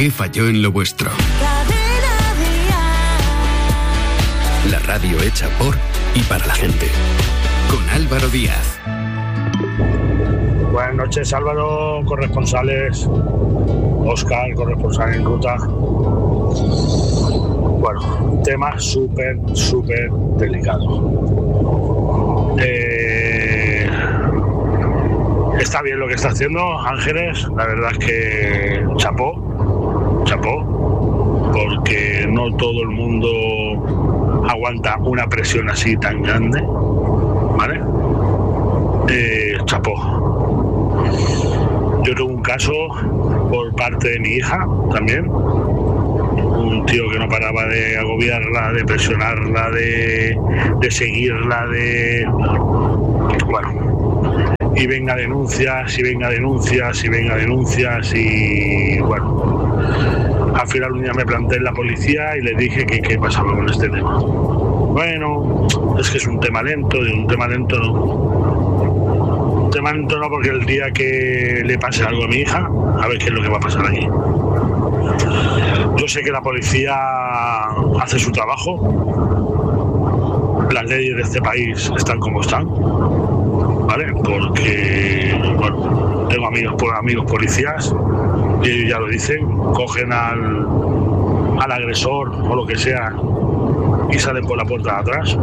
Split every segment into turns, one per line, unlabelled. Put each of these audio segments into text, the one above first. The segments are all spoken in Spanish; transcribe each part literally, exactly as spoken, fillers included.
¿Qué falló en lo vuestro? La radio hecha por y para la gente. Con Álvaro Díaz.
Buenas noches, Álvaro, corresponsales. Óscar, corresponsal en ruta. Bueno, tema súper, súper delicado. Eh, está bien lo que está haciendo Ángeles, la verdad es que chapó, chapó, porque no todo el mundo aguanta una presión así tan grande, ¿vale? Eh, chapó. Yo tuve un caso por parte de mi hija también, un tío que no paraba de agobiarla, de presionarla, de, de seguirla, de... bueno, y venga denuncias, y venga denuncias, y venga denuncias, y bueno, al final un día me planté en la policía y le dije que qué pasaba con este tema. Bueno, es que es un tema lento, y un tema lento no. Un tema lento no, porque el día que le pase algo a mi hija, a ver qué es lo que va a pasar aquí. Yo sé que la policía hace su trabajo, las leyes de este país están como están, ¿vale? Porque, bueno, tengo amigos, amigos policías y ellos ya lo dicen, cogen al, al agresor o lo que sea y salen por la puerta de atrás.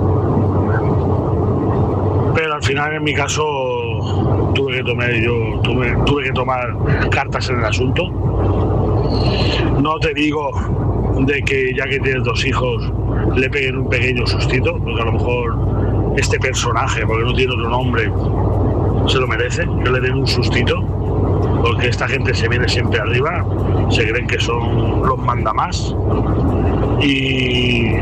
Pero al final, en mi caso, tuve que tomar yo tuve, tuve que tomar cartas en el asunto. No te digo de que ya que tienes dos hijos le peguen un pequeño sustito, porque a lo mejor este personaje, porque no tiene otro nombre, se lo merece, que le den un sustito, porque esta gente se viene siempre arriba, se creen que son los mandamás, y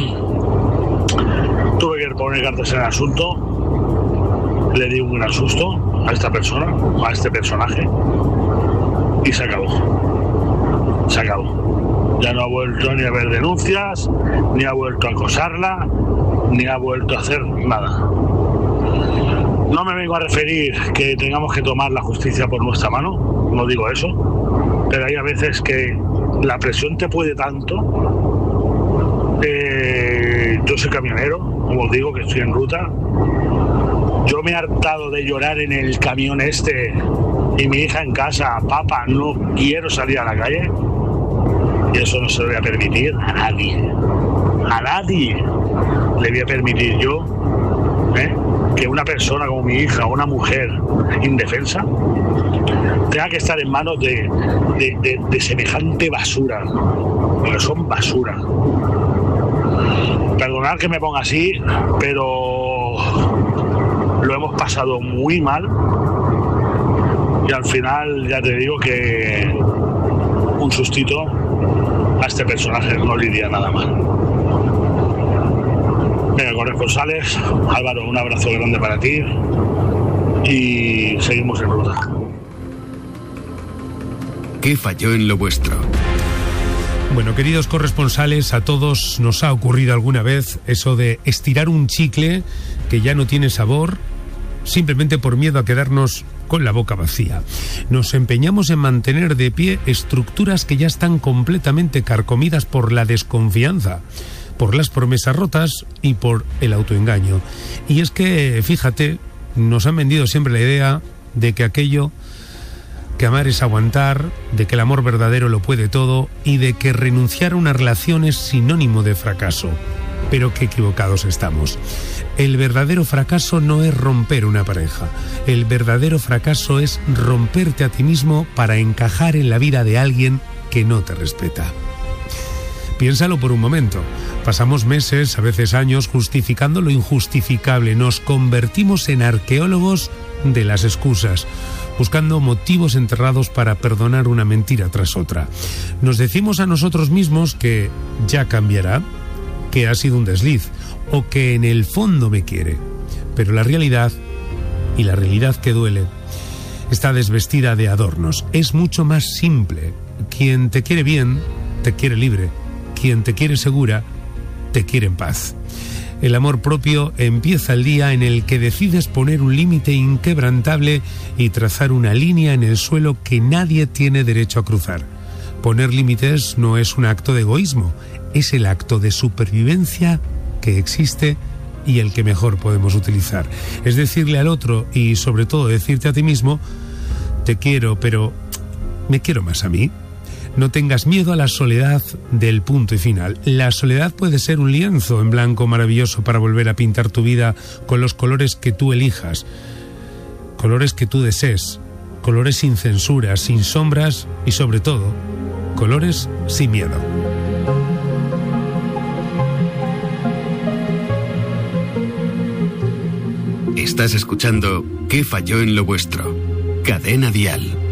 tuve que poner cartas en el asunto, le di un gran susto a esta persona, a este personaje, y se acabó, se acabó. Ya no ha vuelto ni a haber denuncias, ni ha vuelto a acosarla, ni ha vuelto a hacer nada. No me vengo a referir que tengamos que tomar la justicia por nuestra mano, no digo eso, pero hay a veces que la presión te puede tanto. Eh, yo soy camionero, como os digo, que estoy en ruta. Yo me he hartado de llorar en el camión este y mi hija en casa, papá, no quiero salir a la calle. Y eso no se lo voy a permitir a nadie. A nadie le voy a permitir yo, ¿eh?, que una persona como mi hija, una mujer indefensa, tenga que estar en manos de, de, de, de semejante basura. Porque son basura. Perdonad que me ponga así, pero lo hemos pasado muy mal. Y al final ya te digo que un sustito a este personaje no le iría nada mal. Venga, corresponsales, Álvaro, un abrazo grande para ti y seguimos en ruta.
¿Qué falló en lo vuestro?
Bueno, queridos corresponsales, a todos nos ha ocurrido alguna vez eso de estirar un chicle que ya no tiene sabor, simplemente por miedo a quedarnos con la boca vacía. Nos empeñamos en mantener de pie estructuras que ya están completamente carcomidas por la desconfianza, por las promesas rotas y por el autoengaño. Y es que, fíjate, nos han vendido siempre la idea de que aquello, que amar es aguantar, de que el amor verdadero lo puede todo y de que renunciar a una relación es sinónimo de fracaso. Pero qué equivocados estamos. El verdadero fracaso no es romper una pareja. El verdadero fracaso es romperte a ti mismo para encajar en la vida de alguien que no te respeta. Piénsalo por un momento. Pasamos meses, a veces años, justificando lo injustificable. Nos convertimos en arqueólogos de las excusas, buscando motivos enterrados para perdonar una mentira tras otra. Nos decimos a nosotros mismos que ya cambiará, que ha sido un desliz, o que en el fondo me quiere. Pero la realidad, y la realidad que duele, está desvestida de adornos. Es mucho más simple. Quien te quiere bien, te quiere libre. Quien te quiere segura, te quiere en paz. El amor propio empieza el día en el que decides poner un límite inquebrantable y trazar una línea en el suelo que nadie tiene derecho a cruzar. Poner límites no es un acto de egoísmo, es el acto de supervivencia que existe y el que mejor podemos utilizar. Es decirle al otro y sobre todo decirte a ti mismo: te quiero, pero me quiero más a mí. No tengas miedo a la soledad del punto y final. La soledad puede ser un lienzo en blanco maravilloso para volver a pintar tu vida con los colores que tú elijas, colores que tú desees, colores sin censura, sin sombras y sobre todo, colores sin miedo.
Estás escuchando ¿Qué falló en lo vuestro? Cadena Dial.